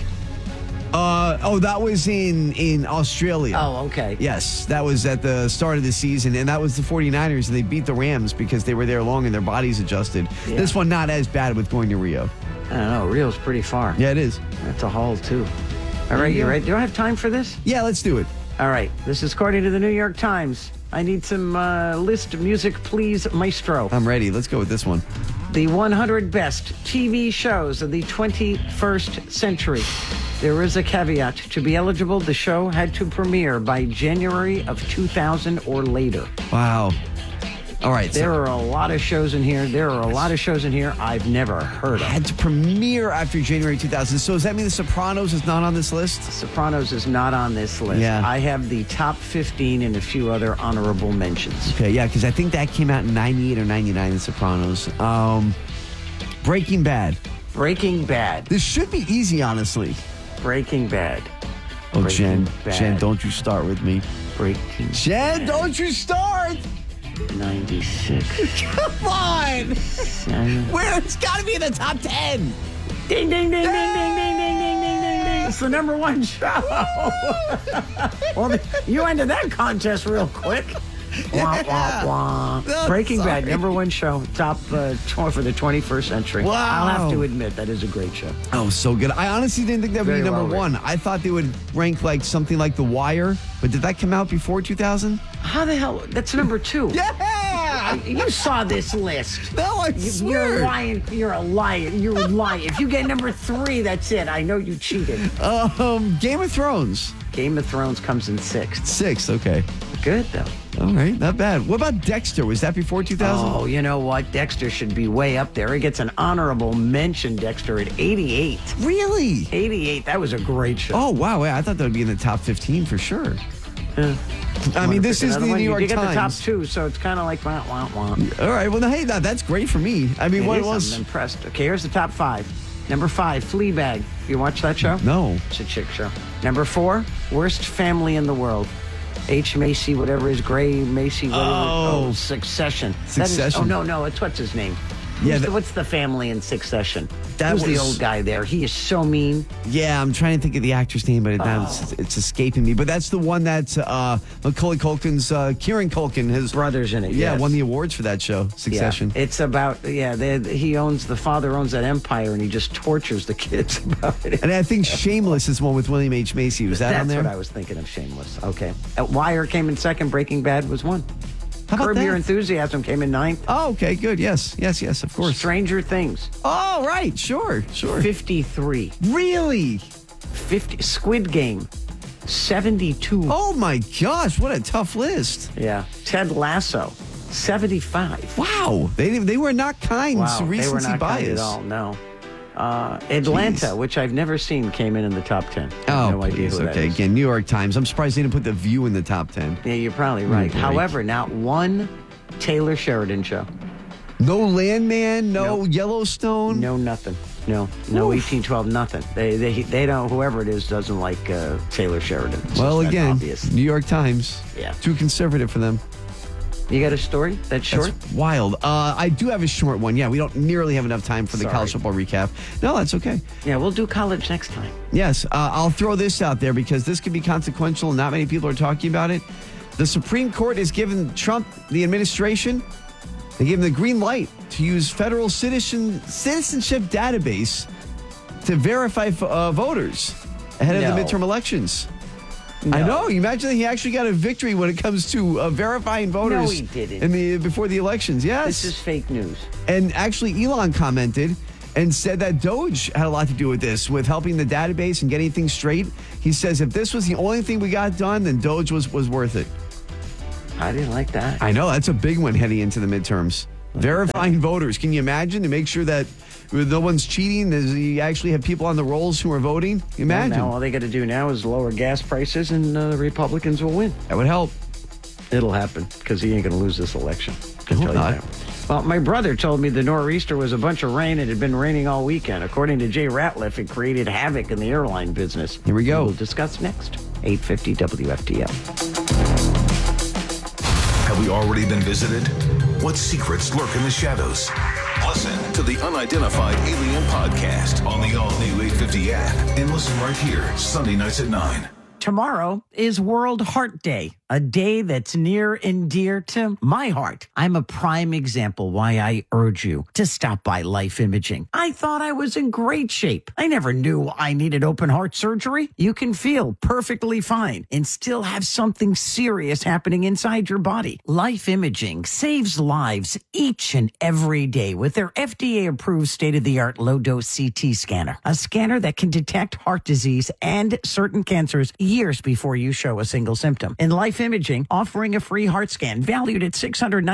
That was in Australia. Oh, okay. Yes, that was at the start of the season, and that was the 49ers, and they beat the Rams because they were there long and their bodies adjusted. Yeah. This one not as bad with going to Rio. I don't know. Rio's pretty far. Yeah, it is. That's a haul, too. All right, you ready? Do I have time for this? Yeah, let's do it. All right. This is according to the New York Times. I need some list music, please, maestro. I'm ready. Let's go with this one. The 100 best TV shows of the 21st century. There is a caveat. To be eligible, the show had to premiere by January of 2000 or later. Wow. All right. There are a lot of shows in here. I've never heard of. Had to premiere after January 2000. So does that mean The Sopranos is not on this list? Sopranos is not on this list. Yeah. I have the top 15 and a few other honorable mentions. Okay, yeah, because I think that came out in 98 or 99, The Sopranos. Breaking Bad. Breaking Bad. This should be easy, honestly. Breaking Bad. Oh, Breaking Bad. Jen, don't you start with me. Jen, don't you start! 96. Come on! Where? It's got to be in the top 10. Ding, ding, ding, ding, ding, ding, ding, ding, ding, ding, ding. It's the number one show. Well, you ended that contest real quick. Wah, wah, wah. No, Breaking sorry. Bad, number one show, top for the 21st century. Wow. I'll have to admit, that is a great show. Oh, so good. I honestly didn't think that would be Very number well one. I thought they would rank like something like The Wire, but did that come out before 2000? How the hell? That's number 2. Yeah! You saw this list. No, I swear. You're lying. You're a liar. You're lying. If you get number 3, that's it. I know you cheated. Game of Thrones. Game of Thrones comes in 6th. 6th, okay. Good, though. All right, not bad. What about Dexter? Was that before 2000? Oh, you know what? Dexter should be way up there. It gets an honorable mention, Dexter, at 88. Really? 88. That was a great show. Oh, wow. Yeah, I thought that would be in the top 15 for sure. I mean, this is the New York You get the top Times. 2, so it's kind of like wah, wah, wah. All right, well, hey, that's great for me. I mean, what It is. was... I'm impressed. Okay, here's the top 5. Number 5, Fleabag. You watch that show? No. It's a chick show. Number 4, Worst Family in the World. H. Macy, whatever is Gray Macy, whatever. Oh. Succession. Succession. No, it's what's his name? Yeah, What's the family in Succession? That Who's the was- old guy there? He is so mean. Yeah, I'm trying to think of the actor's name, but it's escaping me. But that's the one that Macaulay Culkin's, Kieran Culkin, his brother's in it. Yeah, yes. won the awards for that show, Succession. Yeah, it's about the father owns that empire, and he just tortures the kids about it. And I think Shameless is one with William H. Macy. Was that on there? That's what I was thinking of. Shameless. Okay. Wire came in 2nd. Breaking Bad was 1. How about Curb that? Your Enthusiasm came in 9th. Oh, okay, good. Yes, of course. Stranger Things. Oh, right. Sure. 53. Really? 50. Squid Game. 72. Oh, my gosh. What a tough list. Yeah. Ted Lasso. 75. Wow. They were not kind to They were recency not bias. kind at all. No. Atlanta, which I've never seen, came in the top 10. I have no idea please. who that Okay, is. again, New York Times. I'm surprised they didn't put The View in the top 10. Yeah, you're probably right. Great. However, not one Taylor Sheridan show. No Landman, no Nope. Yellowstone. No nothing. No 1812, nothing. They don't, whoever it is doesn't like Taylor Sheridan. It's Well, just that again, obvious. New York Times. Yeah. Too conservative for them. You got a story that's short? That's wild. I do have a short one. Yeah, we don't nearly have enough time for the college football recap. No, that's okay. Yeah, we'll do college next time. Yes, I'll throw this out there because this could be consequential and not many people are talking about it. The Supreme Court has given Trump, the administration, they gave him the green light to use federal citizenship database to verify voters ahead of the midterm elections. No. I know. You imagine that he actually got a victory when it comes to verifying voters. No, he didn't. Before the elections. Yes. This is fake news. And actually, Elon commented and said that Doge had a lot to do with this, with helping the database and getting things straight. He says if this was the only thing we got done, then Doge was worth it. I didn't like that. I know. That's a big one heading into the midterms. Verifying voters. Can you imagine, to make sure that no one's cheating? You actually have people on the rolls who are voting? Imagine. Well, now all they got to do now is lower gas prices and the Republicans will win. That would help. It'll happen because he ain't going to lose this election. I hope not. Well, my brother told me the nor'easter was a bunch of rain. It had been raining all weekend. According to Jay Ratliff, it created havoc in the airline business. Here we go. We'll discuss next. 850 WFTL. Have we already been visited? What secrets lurk in the shadows? Listen to the Unidentified Alien Podcast on the all-new 850 app and listen right here, Sunday nights at 9. Tomorrow is World Heart Day, a day that's near and dear to my heart. I'm a prime example why I urge you to stop by Life Imaging. I thought I was in great shape. I never knew I needed open heart surgery. You can feel perfectly fine and still have something serious happening inside your body. Life Imaging saves lives each and every day with their FDA-approved state-of-the-art low-dose CT scanner, a scanner that can detect heart disease and certain cancers years before you show a single symptom. And Life Imaging offering a free heart scan valued at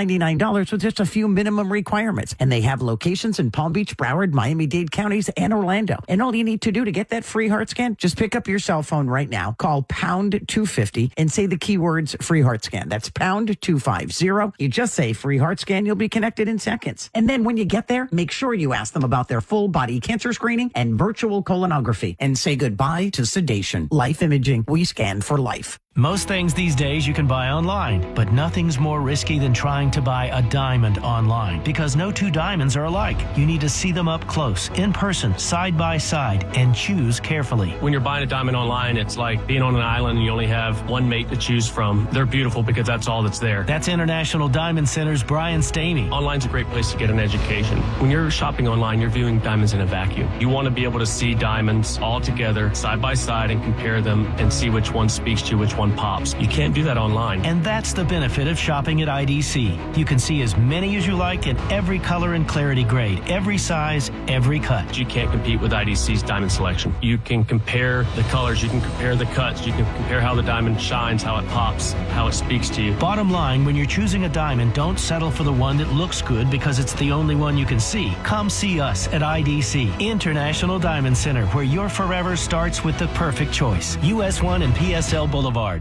$699 with just a few minimum requirements. And they have locations in Palm Beach, Broward, Miami-Dade counties, and Orlando. And all you need to do to get that free heart scan, just pick up your cell phone right now, call pound 250 and say the keywords free heart scan. That's pound 250. You just say free heart scan, you'll be connected in seconds. And then when you get there, make sure you ask them about their full body cancer screening and virtual colonography and say goodbye to sedation. Life Imaging. We scan for life. Most things these days you can buy online, but nothing's more risky than trying to buy a diamond online, because no two diamonds are alike. You need to see them up close, in person, side by side, and choose carefully. When you're buying a diamond online, it's like being on an island and you only have one mate to choose from. They're beautiful because that's all that's there. That's International Diamond Center's Brian Stamey. Online's a great place to get an education. When you're shopping online, you're viewing diamonds in a vacuum. You want to be able to see diamonds all together, side by side, and compare them and see which one speaks to you, which one pops. You can't do that online. And that's the benefit of shopping at IDC. You can see as many as you like in every color and clarity grade, every size, every cut. You can't compete with IDC's diamond selection. You can compare the colors, you can compare the cuts, you can compare how the diamond shines, how it pops, how it speaks to you. Bottom line, when you're choosing a diamond, don't settle for the one that looks good because it's the only one you can see. Come see us at IDC, International Diamond Center, where your forever starts with the perfect choice. US 1 and PSL Boulevard.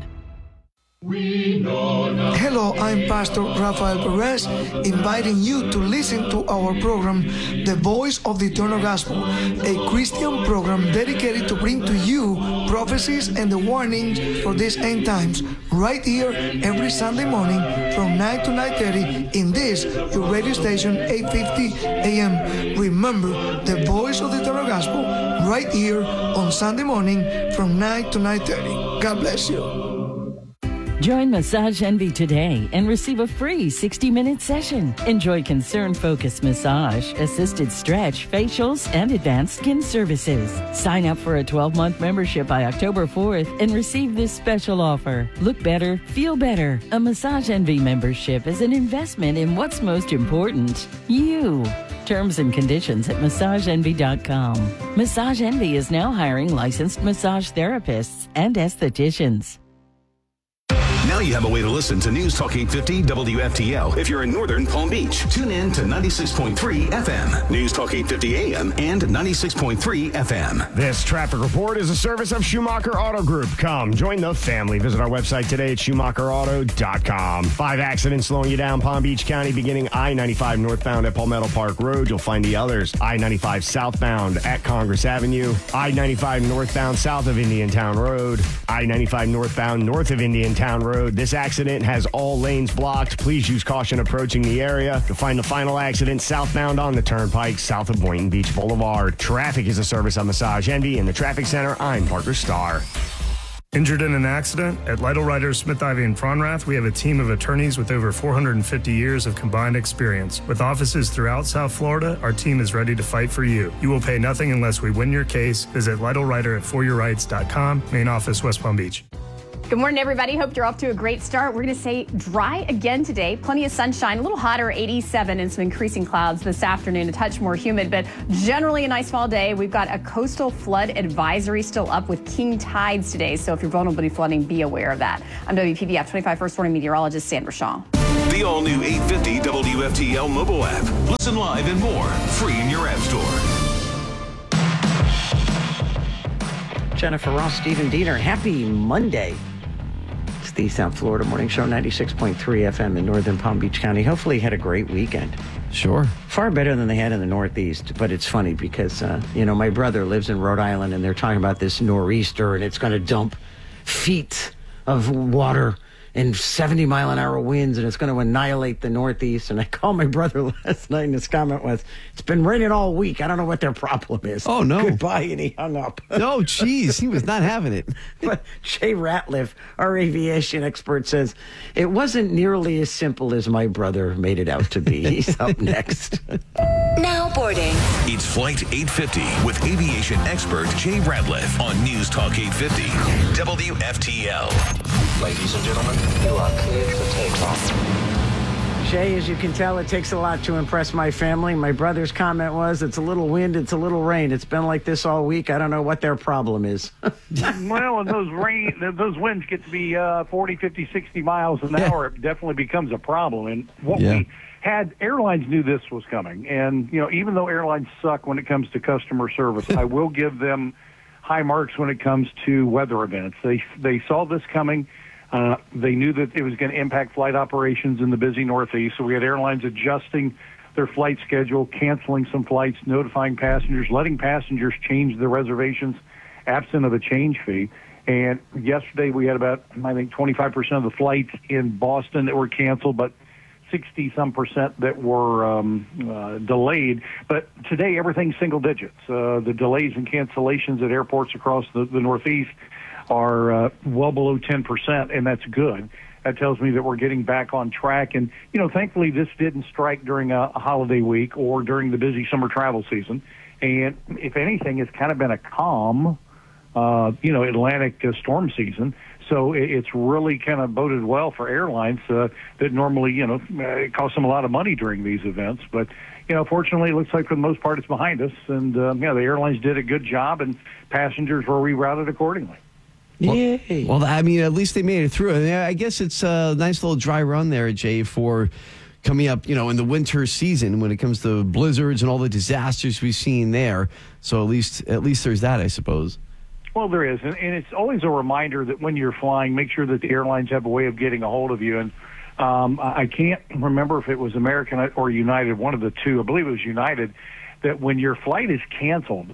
Hello, I'm Pastor Rafael Perez, inviting you to listen to our program, The Voice of the Eternal Gospel, a Christian program dedicated to bring to you prophecies and the warnings for these end times, right here every Sunday morning from 9 to 9:30 in this, your radio station, 850 AM. Remember, The Voice of the Eternal Gospel, right here on Sunday morning from 9 to 9:30. God bless you. Join Massage Envy today and receive a free 60-minute session. Enjoy concern-focused massage, assisted stretch, facials, and advanced skin services. Sign up for a 12-month membership by October 4th and receive this special offer. Look better, feel better. A Massage Envy membership is an investment in what's most important, you. Terms and conditions at massageenvy.com. Massage Envy is now hiring licensed massage therapists and estheticians. Now you have a way to listen to News Talk 850 WFTL if you're in northern Palm Beach. Tune in to 96.3 FM, News Talk 850 AM, and 96.3 FM. This traffic report is a service of Schumacher Auto Group. Come, join the family. Visit our website today at SchumacherAuto.com. 5 accidents slowing you down Palm Beach County, beginning I-95 northbound at Palmetto Park Road. You'll find the others. I-95 southbound at Congress Avenue. I-95 northbound south of Indiantown Road. I-95 northbound north of Indiantown Road. Road. This accident has all lanes blocked. Please use caution approaching the area. You'll find the final accident southbound on the Turnpike, south of Boynton Beach Boulevard. Traffic is a service of Massage Envy. In the traffic center, I'm Parker Starr. Injured in an accident? At Lytle Ryder, Smith, Ivy, and Fronrath, we have a team of attorneys with over 450 years of combined experience. With offices throughout South Florida, our team is ready to fight for you. You will pay nothing unless we win your case. Visit Lytle Ryder at foryourrights.com, main office, West Palm Beach. Good morning, everybody. Hope you're off to a great start. We're going to say dry again today. Plenty of sunshine, a little hotter, 87, and some increasing clouds this afternoon, a touch more humid, but generally a nice fall day. We've got a coastal flood advisory still up with king tides today, so if you're vulnerable to flooding, be aware of that. I'm WPBF 25 First Warning meteorologist Sandra Shaw. The all-new 850 WFTL mobile app. Listen live and more, free in your app store. Jennifer Ross, Stephen Diener, happy Monday. It's the South Florida Morning Show, 96.3 FM in Northern Palm Beach County. Hopefully you had a great weekend. Sure. Far better than they had in the Northeast, but it's funny because, my brother lives in Rhode Island and they're talking about this nor'easter and it's going to dump feet of water and 70-mile-an-hour winds, and it's going to annihilate the Northeast. And I called my brother last night, and his comment was, it's been raining all week. I don't know what their problem is. Oh, no. Goodbye, and he hung up. No, geez, he was not having it. But Jay Ratliff, our aviation expert, says, it wasn't nearly as simple as my brother made it out to be. He's up next. Now boarding. It's Flight 850 with aviation expert Jay Ratliff on News Talk 850 WFTL. Ladies and gentlemen, you are cleared for takeoff. Jay, as you can tell, it takes a lot to impress my family. My brother's comment was, it's a little wind, it's a little rain. It's been like this all week. I don't know what their problem is. Well, and those winds get to be 40, 50, 60 miles an hour. It definitely becomes a problem. And what we had, airlines knew this was coming. And, even though airlines suck when it comes to customer service, I will give them high marks when it comes to weather events. They saw this coming. They knew that it was going to impact flight operations in the busy Northeast, so we had airlines adjusting their flight schedule, canceling some flights, notifying passengers, letting passengers change their reservations absent of a change fee. And yesterday we had about, I think, 25% of the flights in Boston that were canceled, but 60-some% that were delayed. But today everything's single digits. The delays and cancellations at airports across the Northeast are well below 10%, and that's good. That tells me that we're getting back on track. And, thankfully this didn't strike during a holiday week or during the busy summer travel season. And if anything, it's kind of been a calm, Atlantic storm season. So it's really kind of boded well for airlines that normally, it costs them a lot of money during these events. But, fortunately, it looks like for the most part it's behind us. And, the airlines did a good job, and passengers were rerouted accordingly. Yay. Well, I mean, at least they made it through. And I guess it's a nice little dry run there, Jay, for coming up, in the winter season when it comes to blizzards and all the disasters we've seen there. So at least there's that, I suppose. Well, there is. And it's always a reminder that when you're flying, make sure that the airlines have a way of getting a hold of you. And I can't remember if it was American or United, one of the two. I believe it was United, that when your flight is canceled,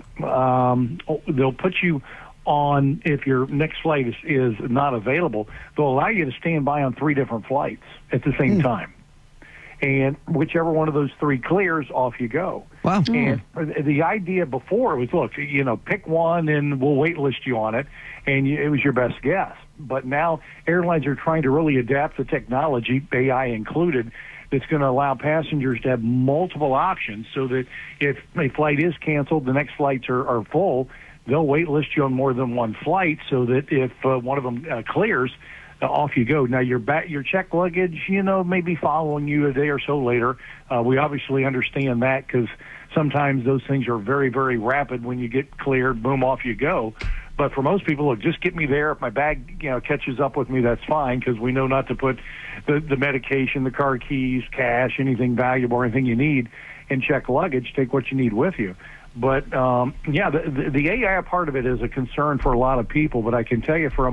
they'll put you on, if your next flight is not available, they'll allow you to stand by on 3 different flights at the same time. And whichever one of those 3 clears, off you go. Wow. And the idea before was, look, pick one and we'll wait list you on it, and it was your best guess. But now airlines are trying to really adapt the technology, AI included, that's going to allow passengers to have multiple options so that if a flight is canceled, the next flights are full, they'll wait list you on more than one flight so that if one of them clears, off you go. Now, your checked luggage, may be following you a day or so later. We obviously understand that because sometimes those things are very, very rapid. When you get cleared, boom, off you go. But for most people, look, just get me there. If my bag, catches up with me, that's fine because we know not to put the medication, the car keys, cash, anything valuable or anything you need in checked luggage. Take what you need with you. But, the AI part of it is a concern for a lot of people. But I can tell you from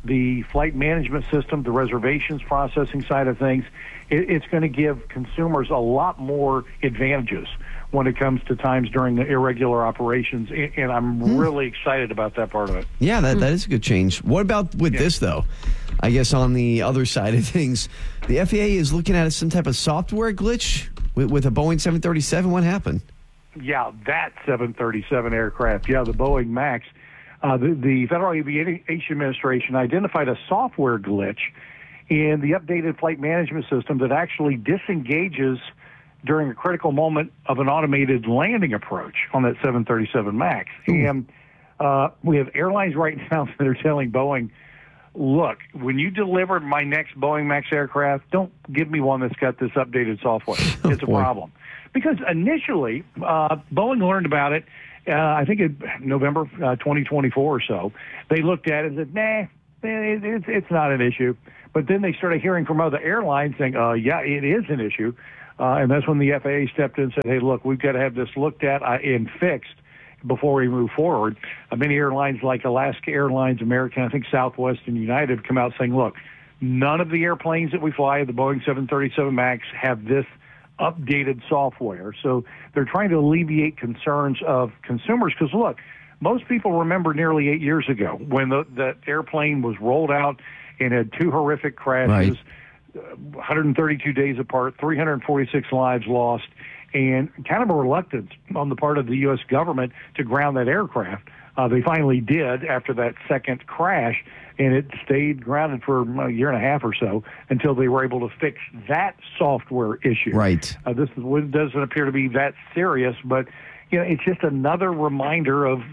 the flight management system, the reservations processing side of things. It's going to give consumers a lot more advantages when it comes to times during the irregular operations, and I'm really excited about that part of it. Yeah, that is a good change. What about with this, though? I guess on the other side of things, the FAA is looking at some type of software glitch with a Boeing 737. What happened? Yeah, that 737 aircraft. Yeah, the Boeing MAX. The Federal Aviation Administration identified a software glitch in the updated flight management system that actually disengages during a critical moment of an automated landing approach on that 737 MAX. And we have airlines right now that are telling Boeing, look, when you deliver my next Boeing MAX aircraft, don't give me one that's got this updated software. It's a problem. Because initially, Boeing learned about it, I think in November 2024 or so. They looked at it and said, nah, it's not an issue. But then they started hearing from other airlines saying, yeah, it is an issue. And that's when the FAA stepped in and said, hey, look, we've got to have this looked at and fixed before we move forward. Many airlines like Alaska Airlines, American, I think Southwest, and United have come out saying, look, none of the airplanes that we fly, the Boeing 737 MAX, have this updated software. So they're trying to alleviate concerns of consumers because, look, most people remember nearly 8 years ago when the airplane was rolled out and had two horrific crashes, 132 days apart, 346 lives lost, and kind of a reluctance on the part of the U.S. government to ground that aircraft. They finally did after that second crash, and it stayed grounded for a year and a half or so until they were able to fix that software issue. Right. This doesn't appear to be that serious, but it's just another reminder of,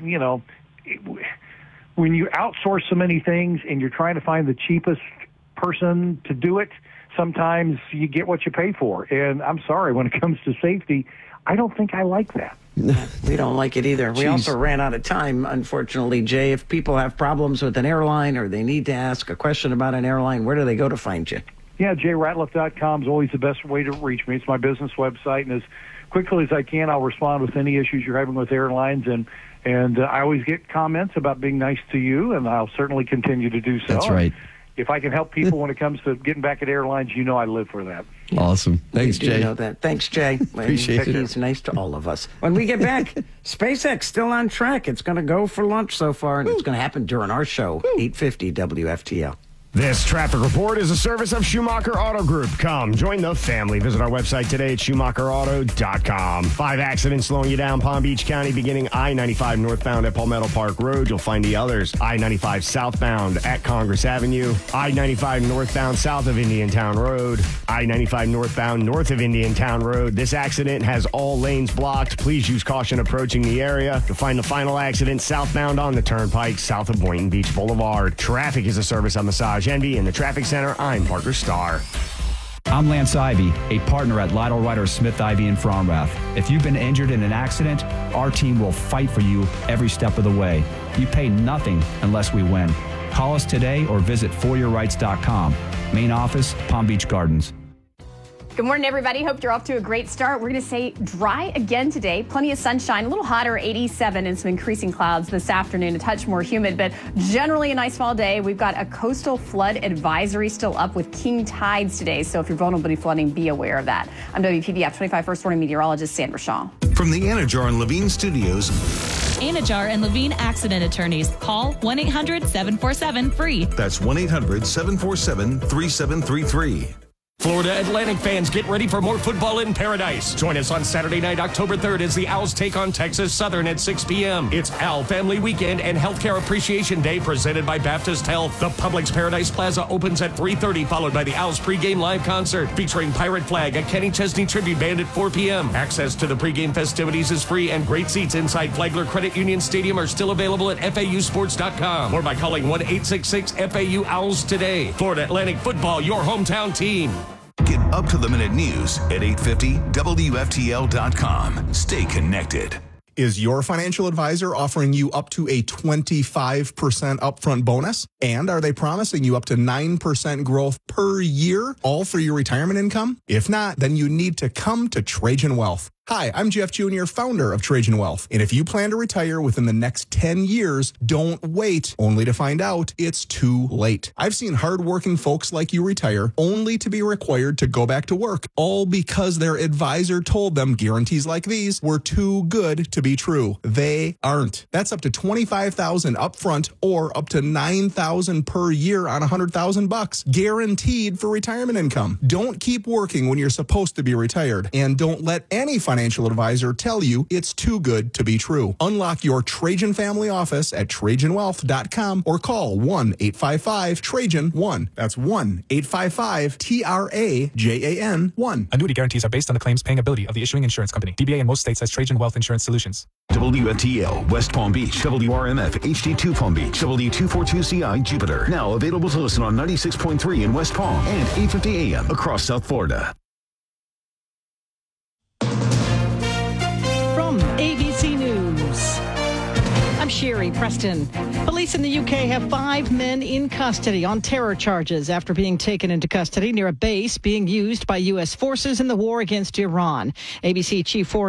when you outsource so many things and you're trying to find the cheapest person to do it, sometimes you get what you pay for. And I'm sorry, when it comes to safety, I don't think I like that. We don't like it either. We also ran out of time, unfortunately, Jay. If people have problems with an airline or they need to ask a question about an airline, where do they go to find you? Yeah, jratliff.com is always the best way to reach me. It's my business website, and as quickly as I can, I'll respond with any issues you're having with airlines. And I always get comments about being nice to you, and I'll certainly continue to do so. That's right. If I can help people when it comes to getting back at airlines, I live for that. Awesome. Thanks, Jay. Jay. Know that. Thanks, Jay. Appreciate it. He's nice to all of us. When we get back, SpaceX still on track. It's going to go for launch so far, and it's going to happen during our show, 850 WFTL. This traffic report is a service of Schumacher Auto Group. Come, join the family. Visit our website today at SchumacherAuto.com. 5 accidents slowing you down Palm Beach County, beginning I-95 northbound at Palmetto Park Road. You'll find the others. I-95 southbound at Congress Avenue. I-95 northbound south of Indiantown Road. I-95 northbound north of Indiantown Road. This accident has all lanes blocked. Please use caution approaching the area. You'll find the final accident southbound on the Turnpike, south of Boynton Beach Boulevard. Traffic is a service of Massage Envy in the Traffic Center. I'm Parker Starr. I'm Lance Ivy, a partner at Lytle Ryder Smith Ivy in Fromrath. If you've been injured in an accident, our team will fight for you every step of the way. You pay nothing unless we win. Call us today or visit foryourrights.com. Main office, Palm Beach Gardens. Good morning, everybody. Hope you're off to a great start. We're going to say dry again today. Plenty of sunshine, a little hotter, 87, and some increasing clouds this afternoon, a touch more humid, but generally a nice fall day. We've got a coastal flood advisory still up with king tides today, so if you're vulnerable to flooding, be aware of that. I'm WPBF 25 First Warning meteorologist Sandra Shaw. From the Anajar and Levine Studios. Anajar and Levine Accident Attorneys. Call 1-800-747-FREE. That's 1-800-747-3733. Florida Atlantic fans, get ready for more football in paradise. Join us on Saturday night, October 3rd, as the Owls take on Texas Southern at 6 p.m. It's Owl Family Weekend and Healthcare Appreciation Day presented by Baptist Health. The Publix Paradise Plaza opens at 3:30, followed by the Owls pregame live concert featuring Pirate Flag, a Kenny Chesney tribute band at 4 p.m. Access to the pregame festivities is free, and great seats inside Flagler Credit Union Stadium are still available at FAUsports.com or by calling 1-866-FAU-OWLS today. Florida Atlantic Football, your hometown team. Get up-to-the-minute news at 850WFTL.com. Stay connected. Is your financial advisor offering you up to a 25% upfront bonus? And are they promising you up to 9% growth per year, all for your retirement income? If not, then you need to come to Trajan Wealth. Hi, I'm Jeff Jr., founder of Trajan Wealth. And if you plan to retire within the next 10 years, don't wait only to find out it's too late. I've seen hardworking folks like you retire only to be required to go back to work, all because their advisor told them guarantees like these were too good to be true. They aren't. That's up to $25,000 upfront or up to $9,000 per year on $100,000, guaranteed for retirement income. Don't keep working when you're supposed to be retired, and don't let any financial advisor tell you it's too good to be true. Unlock your Trajan family office at TrajanWealth.com or call 1-855-TRAJAN-1. That's 1-855-TRAJAN-1. Annuity guarantees are based on the claims paying ability of the issuing insurance company. DBA in most states has Trajan Wealth Insurance Solutions. WFTL West Palm Beach, WRMF HD2 Palm Beach, W242CI Jupiter. Now available to listen on 96.3 in West Palm and 850 AM across South Florida. From ABC News, I'm Sherry Preston. Police in the UK have 5 men in custody on terror charges after being taken into custody near a base being used by U.S. forces in the war against Iran. ABC Chief